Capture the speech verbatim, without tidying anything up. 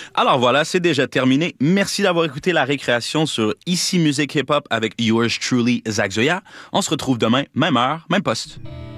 Alors voilà, c'est déjà terminé. Merci d'avoir écouté la récréation sur Ici Musique Hip Hop avec yours truly, Zach Zoya. On se retrouve demain, même heure, même poste.